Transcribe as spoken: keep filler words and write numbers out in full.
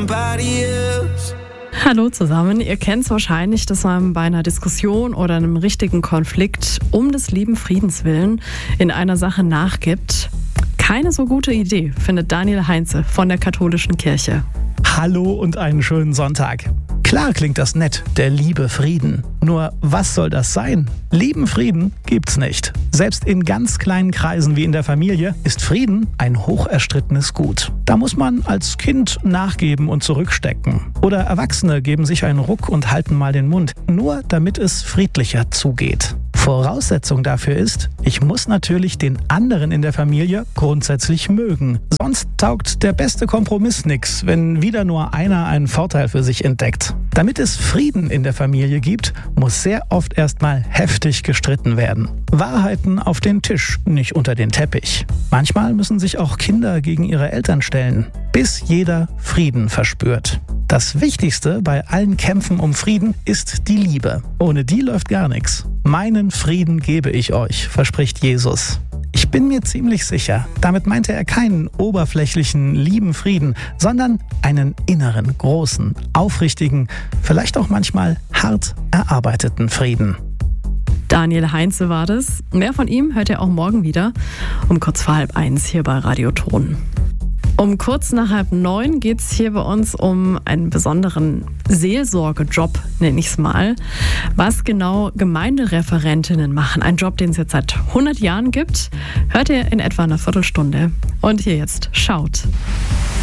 somebody else. Hallo zusammen, ihr kennt es wahrscheinlich, dass man bei einer Diskussion oder einem richtigen Konflikt um des lieben Friedens willen in einer Sache nachgibt. Keine so gute Idee, findet Daniel Heinze von der katholischen Kirche. Hallo und einen schönen Sonntag. Klar klingt das nett, der liebe Frieden. Nur was soll das sein? Lieben Frieden gibt's nicht. Selbst in ganz kleinen Kreisen wie in der Familie ist Frieden ein hocherstrittenes Gut. Da muss man als Kind nachgeben und zurückstecken. Oder Erwachsene geben sich einen Ruck und halten mal den Mund, nur damit es friedlicher zugeht. Voraussetzung dafür ist, ich muss natürlich den anderen in der Familie grundsätzlich mögen. Sonst taugt der beste Kompromiss nix, wenn wieder nur einer einen Vorteil für sich entdeckt. Damit es Frieden in der Familie gibt, muss sehr oft erstmal heftig gestritten werden. Wahrheiten auf den Tisch, nicht unter den Teppich. Manchmal müssen sich auch Kinder gegen ihre Eltern stellen, bis jeder Frieden verspürt. Das Wichtigste bei allen Kämpfen um Frieden ist die Liebe. Ohne die läuft gar nichts. Meinen Frieden gebe ich euch, verspricht Jesus. Ich bin mir ziemlich sicher, damit meinte er keinen oberflächlichen, lieben Frieden, sondern einen inneren, großen, aufrichtigen, vielleicht auch manchmal hart erarbeiteten Frieden. Daniel Heinze war das. Mehr von ihm hört ihr auch morgen wieder um kurz vor halb eins hier bei Radio Thron. Um kurz nach halb neun geht es hier bei uns um einen besonderen Seelsorgejob, nenne ich es mal. Was genau Gemeindereferentinnen machen, ein Job, den es jetzt seit hundert Jahren gibt, hört ihr in etwa einer Viertelstunde. Und hier jetzt schaut.